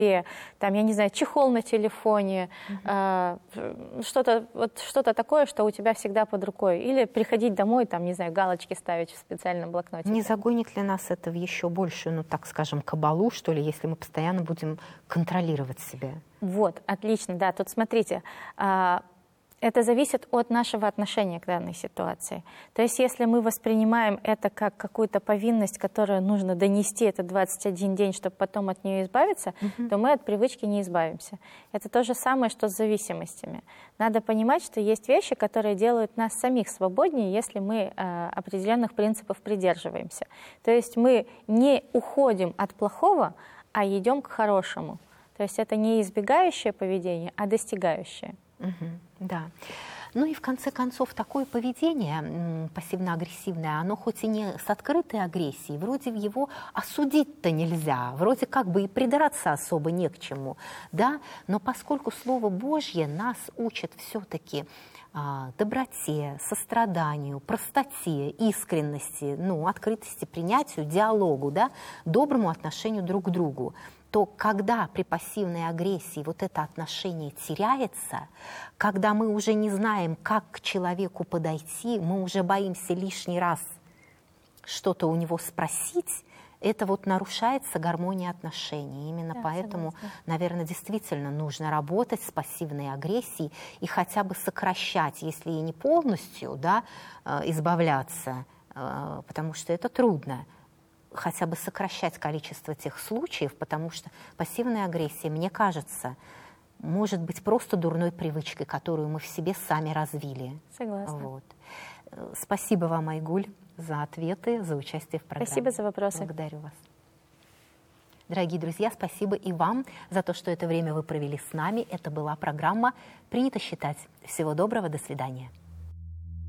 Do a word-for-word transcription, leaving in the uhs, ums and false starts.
там, я не знаю, чехол на телефоне, mm-hmm. э, что-то вот, что-то такое, что у тебя всегда под рукой. Или приходить домой, там, не знаю, галочки ставить в специальном блокноте. Не загонит ли нас это в еще большую, ну, так скажем, кабалу, что ли, если мы постоянно будем контролировать себя? Вот, отлично, да. Тут смотрите, это зависит от нашего отношения к данной ситуации. То есть если мы воспринимаем это как какую-то повинность, которую нужно донести этот двадцать один день, чтобы потом от нее избавиться, uh-huh. то мы от привычки не избавимся. Это то же самое, что с зависимостями. Надо понимать, что есть вещи, которые делают нас самих свободнее, если мы э, определенных принципов придерживаемся. То есть мы не уходим от плохого, а идем к хорошему. То есть это не избегающее поведение, а достигающее. Угу, да. Ну и в конце концов такое поведение пассивно-агрессивное, оно хоть и не с открытой агрессией, вроде его осудить-то нельзя, вроде как бы и придраться особо не к чему, да, но поскольку Слово Божье нас учит все-таки а, доброте, состраданию, простоте, искренности, ну, открытости, принятию, диалогу, да, доброму отношению друг к другу, то когда при пассивной агрессии вот это отношение теряется, когда мы уже не знаем, как к человеку подойти, мы уже боимся лишний раз что-то у него спросить, это вот нарушается гармония отношений. Именно да, поэтому, согласна. Наверное, действительно нужно работать с пассивной агрессией и хотя бы сокращать, если и не полностью, да, избавляться, потому что это трудно, хотя бы сокращать количество тех случаев, потому что пассивная агрессия, мне кажется, может быть просто дурной привычкой, которую мы в себе сами развили. Согласна. Вот. Спасибо вам, Айгуль, за ответы, за участие в программе. Спасибо за вопросы. Благодарю вас. Дорогие друзья, спасибо и вам за то, что это время вы провели с нами. Это была программа «Принято считать». Всего доброго, до свидания.